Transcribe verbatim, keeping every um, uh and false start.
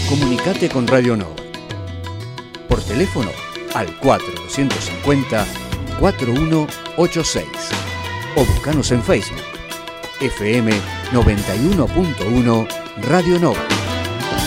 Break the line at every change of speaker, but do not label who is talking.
Comunicate con Radio Nova. Por teléfono al cuatro dos cinco cero cuatro uno ocho seis o buscanos en Facebook F M noventa y uno punto uno Radio Nova.